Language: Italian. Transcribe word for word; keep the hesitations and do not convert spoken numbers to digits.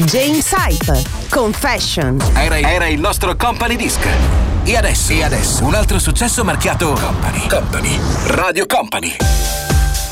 James Hype, Confession. Era, era il nostro Company Disc. E adesso, e adesso un altro successo marchiato Company. Company. Radio Company.